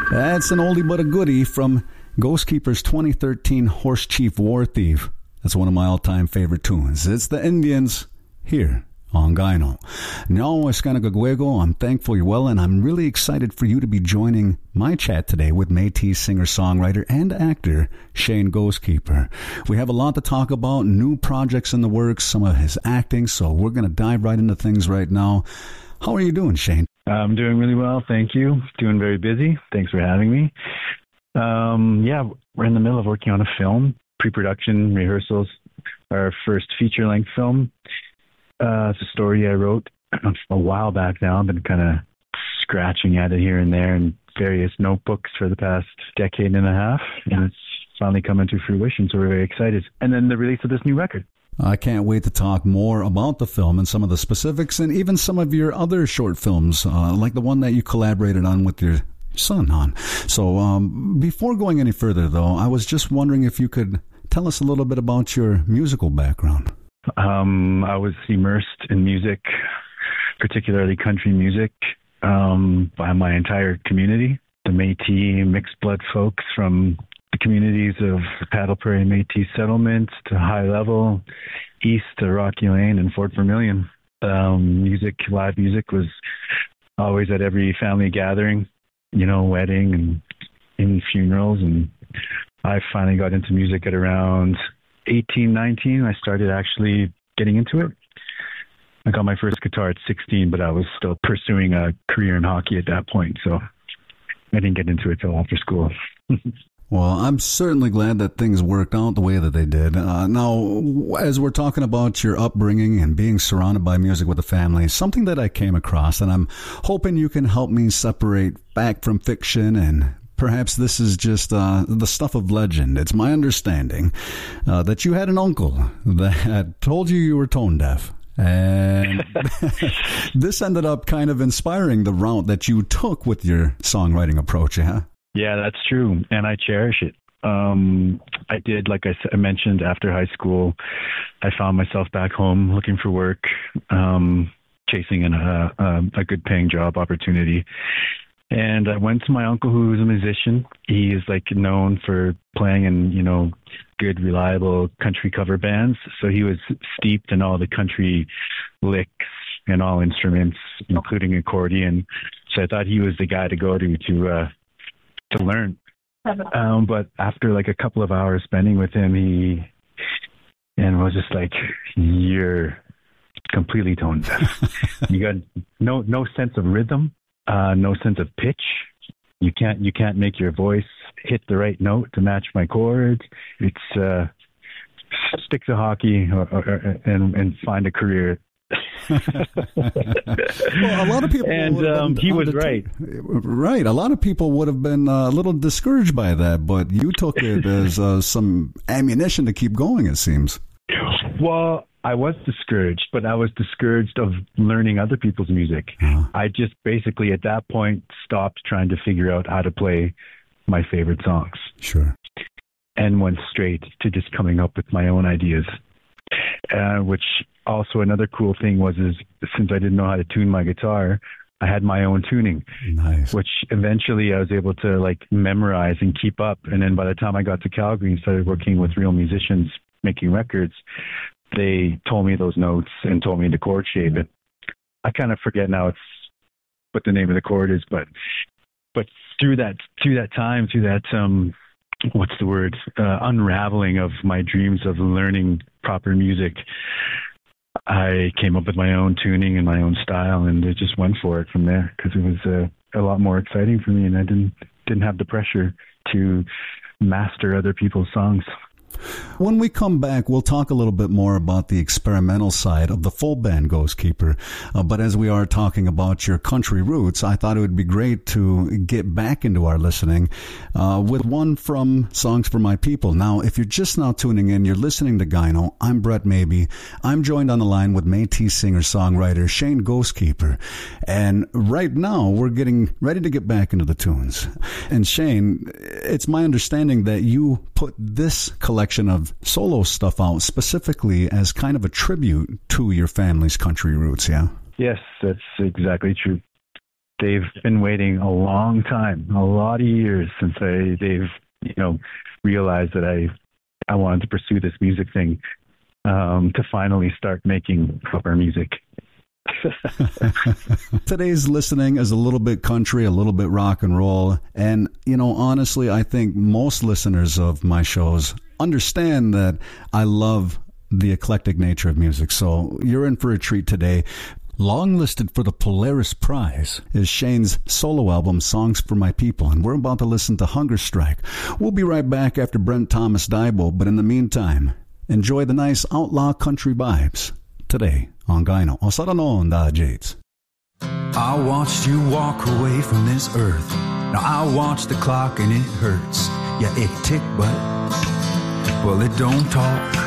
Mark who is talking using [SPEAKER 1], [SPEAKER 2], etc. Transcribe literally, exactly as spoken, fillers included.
[SPEAKER 1] That's an oldie but a goodie from Ghost Keeper's twenty thirteen Horse Chief War Thief. That's one of my all-time favorite tunes. It's the Indians here on Gyno. No, Escanagagwego, I'm thankful you're well, and I'm really excited for you to be joining my chat today with Métis singer-songwriter and actor Shane Ghost Keeper. We have a lot to talk about, new projects in the works, some of his acting, so we're going to dive right into things right now. How are you doing, Shane?
[SPEAKER 2] I'm doing really well, thank you. Doing very busy. Thanks for having me. Um, yeah, we're in the middle of working on a film, pre-production, rehearsals, our first feature-length film. Uh, it's a story I wrote a while back now. I've been kind of scratching at it here and there in various notebooks for the past decade and a half, and it's finally coming to fruition, so we're very excited. And then the release of this new record.
[SPEAKER 1] I can't wait to talk more about the film and some of the specifics and even some of your other short films, uh, like the one that you collaborated on with your son on. So um, before going any further, though, I was just wondering if you could tell us a little bit about your musical background.
[SPEAKER 2] Um, I was immersed in music, particularly country music, um, by my entire community, the Métis mixed blood folks from the communities of Paddle Prairie Métis settlements to High Level, east to Rocky Lane and Fort Vermilion. Um, music, live music was always at every family gathering, you know, wedding and in funerals. And I finally got into music at around eighteen, nineteen. I started actually getting into it. I got my first guitar at sixteen, but I was still pursuing a career in hockey at that point, so I didn't get into it till after school.
[SPEAKER 1] Well, I'm certainly glad that things worked out the way that they did. Uh, now, as we're talking about your upbringing and being surrounded by music with the family, something that I came across, and I'm hoping you can help me separate fact from fiction, and perhaps this is just uh, the stuff of legend. It's my understanding uh, that you had an uncle that told you you were tone deaf. And this ended up kind of inspiring the route that you took with your songwriting approach, yeah?
[SPEAKER 2] Yeah, that's true, and I cherish it. Um, I did, like I, I mentioned, after high school, I found myself back home looking for work, um, chasing an, uh, um, a good-paying job opportunity. And I went to my uncle, who's a musician. He is like known for playing in, you know, good, reliable country cover bands. So he was steeped in all the country licks and all instruments, including accordion. So I thought he was the guy to go to to uh, to learn. Um, but after like a couple of hours spending with him, he and was just like, "You're completely tone deaf. You got no no sense of rhythm." Uh, no sense of pitch. You can't you can't make your voice hit the right note to match my chords. It's uh, stick to hockey or, or, and and find a career.
[SPEAKER 1] Well, a lot of people
[SPEAKER 2] and um, he was right.
[SPEAKER 1] Right, a lot of people would have been uh, a little discouraged by that, but you took it as uh, some ammunition to keep going. It seems.
[SPEAKER 2] Well, I was discouraged, but I was discouraged of learning other people's music. Uh-huh. I just basically at that point stopped trying to figure out how to play my favorite songs.
[SPEAKER 1] Sure.
[SPEAKER 2] And went straight to just coming up with my own ideas. Uh, which also another cool thing was is since I didn't know how to tune my guitar, I had my own tuning.
[SPEAKER 1] Nice.
[SPEAKER 2] Which eventually I was able to like memorize and keep up. And then by the time I got to Calgary and started working with real musicians making records, they told me those notes and told me to chord shape it. I kind of forget now it's what the name of the chord is, but but through that through that time, through that um, what's the word uh, unraveling of my dreams of learning proper music, I came up with my own tuning and my own style, and I just went for it from there because it was uh, a lot more exciting for me, and I didn't didn't have the pressure to master other people's songs.
[SPEAKER 1] When we come back, we'll talk a little bit more about the experimental side of the full band Ghost Keeper. Uh, but as we are talking about your country roots, I thought it would be great to get back into our listening uh, with one from Songs for My People. Now, if you're just now tuning in, you're listening to Gyno. I'm Brett Mabey. I'm joined on the line with Métis singer-songwriter Shane Ghost Keeper. And right now, we're getting ready to get back into the tunes. And Shane, it's my understanding that you put this collection of solo stuff out specifically as kind of a tribute to your family's country roots, yeah?
[SPEAKER 2] Yes, that's exactly true. they've been waiting a long time, a lot of years since I, they've, you know, realized that I, I wanted to pursue this music thing, um, to finally start making proper music.
[SPEAKER 1] Today's listening is a little bit country, a little bit rock and roll. And, you know, honestly, I think most listeners of my shows understand that I love the eclectic nature of music. So you're in for a treat today. Long listed for the Polaris Prize is Shane's solo album, Songs for My People, and we're about to listen to Hunger Strike. We'll be right back after Brent Thomas Dibo, but in the meantime, enjoy the nice outlaw country vibes today on Gyno. Osara no da Jades.
[SPEAKER 3] I watched you walk away from this earth. Now I watch the clock and it hurts. Yeah, it tick, but well, it don't talk.